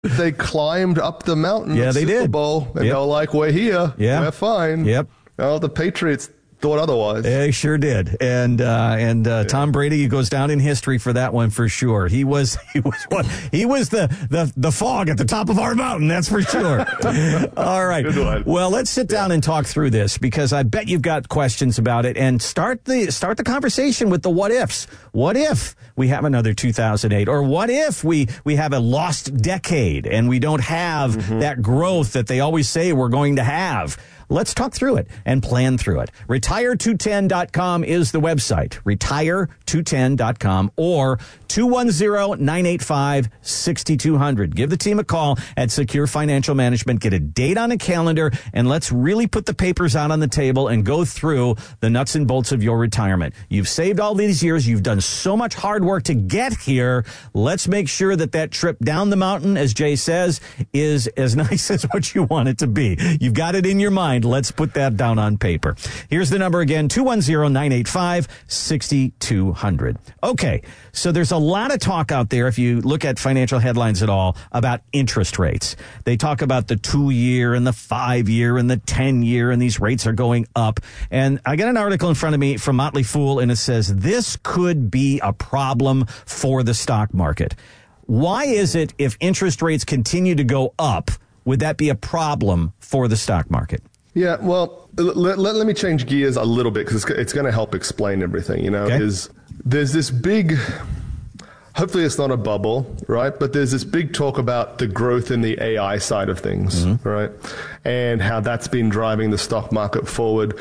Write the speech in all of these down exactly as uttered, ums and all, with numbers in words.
They climbed up the mountain. Yeah, of they Super did. Bowl, and Yep. they were like, "We're here. Yeah. We're fine." Yep. Well, the Patriots thought otherwise. They sure did, and uh, and uh, Tom Brady goes down in history for that one for sure. He was he was what he was the the the fog at the top of our mountain. That's for sure. All right. Good one. Well, let's sit down and talk through this because I bet you've got questions about it, and start the start the conversation with the what ifs. What if we have another two thousand eight, or what if we we have a lost decade and we don't have mm-hmm. that growth that they always say we're going to have? Let's talk through it and plan through it. retire two ten dot com is the website, retire two ten dot com, or two one zero, nine eight five, six two zero zero. Give the team a call at Secure Financial Management. Get a date on a calendar, and let's really put the papers out on the table and go through the nuts and bolts of your retirement. You've saved all these years. You've done so much hard work to get here. Let's make sure that that trip down the mountain, as Jay says, is as nice as what you want it to be. You've got it in your mind. Let's put that down on paper. Here's the number again, two one zero, nine eight five, six two zero zero. Okay, so there's a lot of talk out there, if you look at financial headlines at all, about interest rates. They talk about the two-year and the five-year and the ten-year, and these rates are going up. And I got an article in front of me from Motley Fool, and it says, this could be a problem for the stock market. Why is it, if interest rates continue to go up, would that be a problem for the stock market? Yeah, well, let, let, let me change gears a little bit because it's, it's going to help explain everything. You know, Okay. is there's this big, hopefully it's not a bubble, right? But there's this big talk about the growth in the A I side of things, mm-hmm. right? And how that's been driving the stock market forward.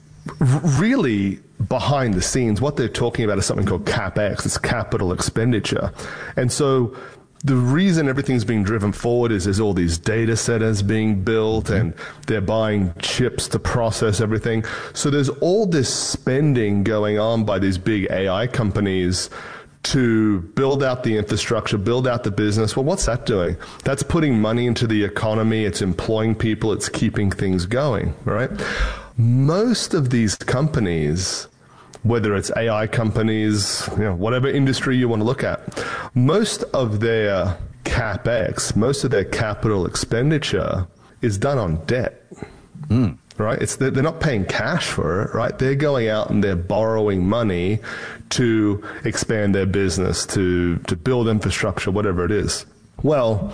R- really, behind the scenes, what they're talking about is something called CapEx. It's capital expenditure. And so the reason everything's being driven forward is there's all these data centers being built and they're buying chips to process everything. So there's all this spending going on by these big A I companies to build out the infrastructure, build out the business. Well, what's that doing? That's putting money into the economy. It's employing people. It's keeping things going, right? Most of these companies, whether it's A I companies, you know, whatever industry you want to look at, most of their CapEx, most of their capital expenditure is done on debt, mm. right? It's they're not paying cash for it, right? They're going out and they're borrowing money to expand their business, to, to build infrastructure, whatever it is. Well,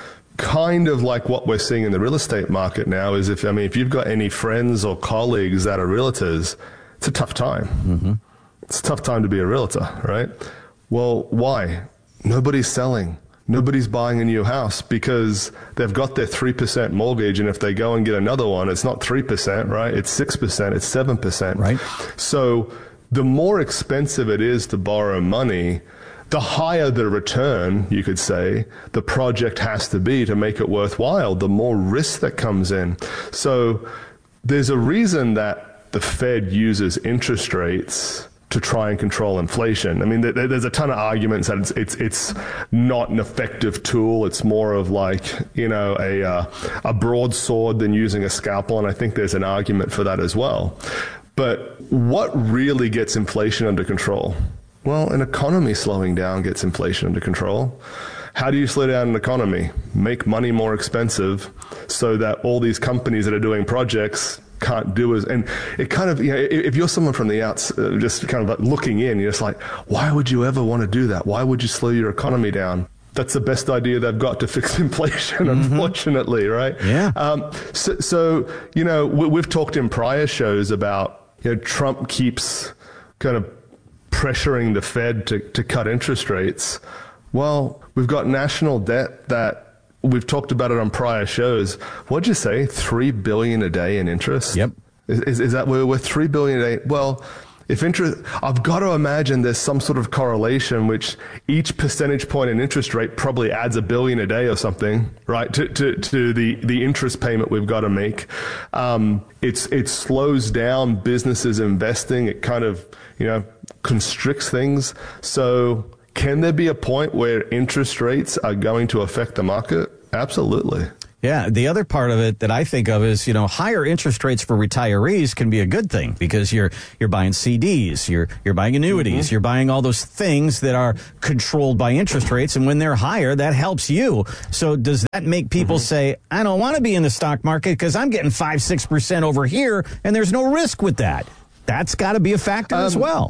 kind of like what we're seeing in the real estate market now is if, I mean, if you've got any friends or colleagues that are realtors, it's a tough time. Mm-hmm. It's a tough time to be a realtor, right? Well, why? Nobody's selling. Nobody's buying a new house because they've got their three percent mortgage, and if they go and get another one, it's not three percent, right? It's six percent, it's seven percent. Right. So the more expensive it is to borrow money, the higher the return, you could say, the project has to be to make it worthwhile, the more risk that comes in. So there's a reason that the Fed uses interest rates to try and control inflation. I mean, there's a ton of arguments that it's it's it's not an effective tool. It's more of like, you know, a uh, a broadsword than using a scalpel, and I think there's an argument for that as well. But what really gets inflation under control? Well, an economy slowing down gets inflation under control. How do you slow down an economy? Make money more expensive so that all these companies that are doing projects can't do as, and it kind of, you know, if you're someone from the outs, uh, just kind of like looking in, you're just like, why would you ever want to do that? Why would you slow your economy down? That's the best idea they've got to fix inflation, mm-hmm. unfortunately, right? Yeah. Um, so, so, you know, we, we've talked in prior shows about, you know, Trump keeps kind of pressuring the Fed to, to cut interest rates. Well, we've got national debt that, we've talked about it on prior shows. What'd you say? Three billion a day in interest? Yep. Is, is, is that where we're three billion a day? Well, if interest, I've got to imagine there's some sort of correlation which each percentage point in interest rate probably adds a billion a day or something, right? To, to, to the, the interest payment we've got to make. Um, it's, it slows down businesses investing. It kind of, you know, constricts things. So can there be a point where interest rates are going to affect the market? Absolutely. Yeah, the other part of it that I think of is, you know, higher interest rates for retirees can be a good thing because you're you're buying C Ds, you're you're buying annuities, mm-hmm. you're buying all those things that are controlled by interest rates, and when they're higher, that helps you. So does that make people mm-hmm. say, I don't want to be in the stock market because I'm getting five, six percent over here, and there's no risk with that? That's got to be a factor um, as well.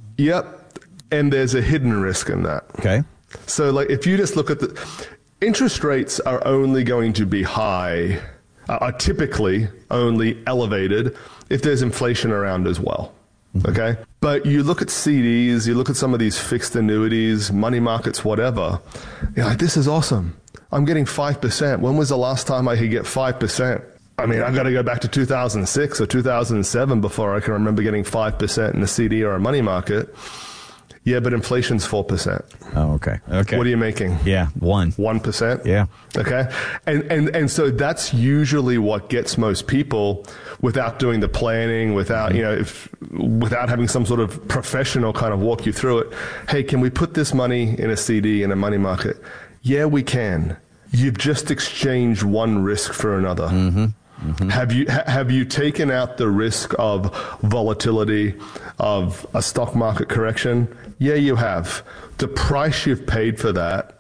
Yep, and there's a hidden risk in that. Okay. So, like, if you just look at the interest rates are only going to be high, uh, are typically only elevated if there's inflation around as well. Mm-hmm. Okay? But you look at C Ds, you look at some of these fixed annuities, money markets, whatever, you're like, this is awesome. I'm getting five percent. When was the last time I could get five percent? I mean, I've got to go back to two thousand six or two thousand seven before I can remember getting five percent in a C D or a money market. Yeah, but inflation's four percent. Oh, okay. Okay. What are you making? Yeah, one. one percent? Yeah. Okay. And, and, and so that's usually what gets most people without doing the planning, without, mm-hmm. you know, if, without having some sort of professional kind of walk you through it. Hey, can we put this money in a C D, in a money market? Yeah, we can. You've just exchanged one risk for another. Mm-hmm. Mm-hmm. Have you ha- have you taken out the risk of volatility, of a stock market correction? Yeah, you have. The price you've paid for that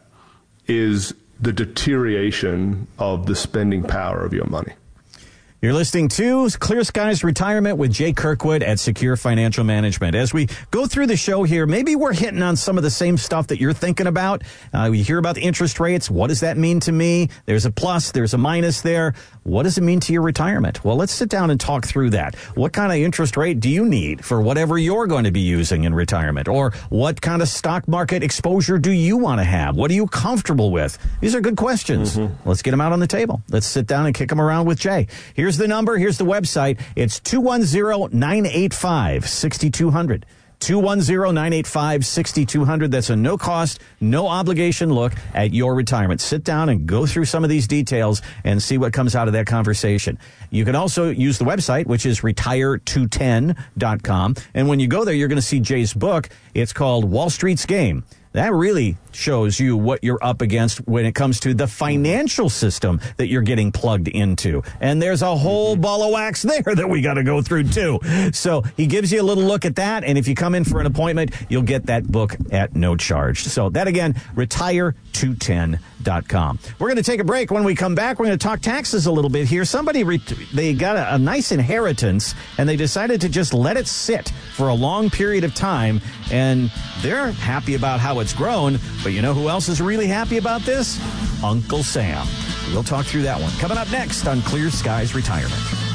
is the deterioration of the spending power of your money. You're listening to Clear Skies Retirement with Jay Kirkwood at Secure Financial Management. As we go through the show here, maybe we're hitting on some of the same stuff that you're thinking about. Uh, we hear about the interest rates. What does that mean to me? There's a plus, there's a minus there. What does it mean to your retirement? Well, let's sit down and talk through that. What kind of interest rate do you need for whatever you're going to be using in retirement? Or what kind of stock market exposure do you want to have? What are you comfortable with? These are good questions. Mm-hmm. Let's get them out on the table. Let's sit down and kick them around with Jay. Here's the number. Here's the website. It's two one zero, nine eight five, six two zero zero. two one zero, nine eight five, six two zero zero. That's a no-cost, no-obligation look at your retirement. Sit down and go through some of these details and see what comes out of that conversation. You can also use the website, which is retire two ten dot com. And when you go there, you're going to see Jay's book. It's called Wall Street's Game. That really shows you what you're up against when it comes to the financial system that you're getting plugged into. And there's a whole ball of wax there that we got to go through, too. So he gives you a little look at that. And if you come in for an appointment, you'll get that book at no charge. So that, again, retire two ten dot com. We're going to take a break. When we come back, we're going to talk taxes a little bit here. Somebody, re- they got a, a nice inheritance, and they decided to just let it sit for a long period of time. And they're happy about how it's grown. But you know who else is really happy about this? Uncle Sam. We'll talk through that one. Coming up next on Clear Skies Retirement.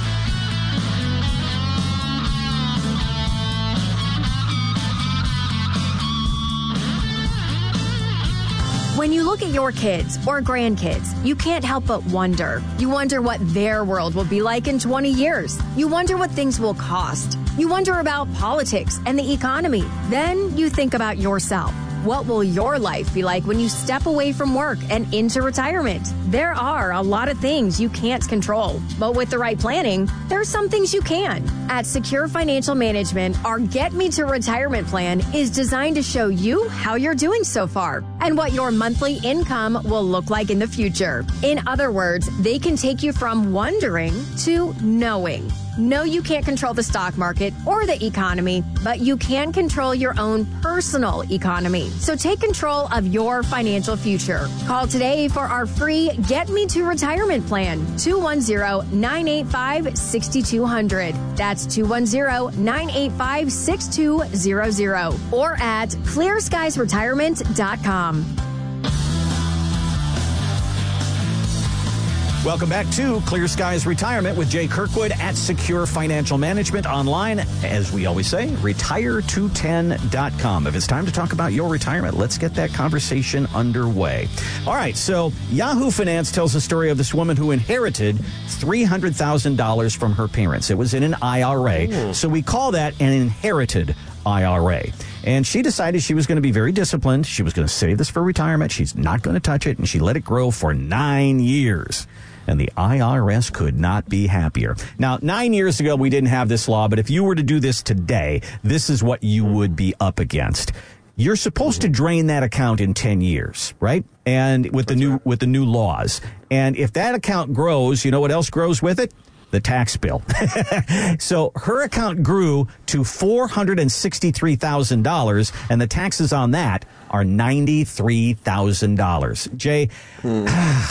When you look at your kids or grandkids, you can't help but wonder. You wonder what their world will be like in twenty years. You wonder what things will cost. You wonder about politics and the economy. Then you think about yourself. What will your life be like when you step away from work and into retirement? There are a lot of things you can't control, but with the right planning, there's some things you can. At Secure Financial Management, our Get Me to Retirement plan is designed to show you how you're doing so far and what your monthly income will look like in the future. In other words, they can take you from wondering to knowing. No, you can't control the stock market or the economy, but you can control your own personal economy. So take control of your financial future. Call today for our free Get Me to Retirement plan, two one zero, nine eight five, six two zero zero. That's two one zero, nine eight five, six two zero zero or at clear skies retirement dot com. Welcome back to Clear Skies Retirement with Jay Kirkwood at Secure Financial Management. Online, as we always say, retire two ten dot com. If it's time to talk about your retirement, let's get that conversation underway. All right, so Yahoo Finance tells the story of this woman who inherited three hundred thousand dollars from her parents. It was in an I R A, Ooh. So we call that an inherited I R A. And she decided she was going to be very disciplined. She was going to save this for retirement. She's not going to touch it, and she let it grow for nine years. And the I R S could not be happier. Now, nine years ago, we didn't have this law, but if you were to do this today, this is what you would be up against. you're supposed mm-hmm. to drain that account in ten years, right? And with That's the new right. with the new laws. And if that account grows, you know what else grows with it? The tax bill. So her account grew to four hundred sixty-three thousand dollars, and the taxes on that are ninety-three thousand dollars. Jay, hmm.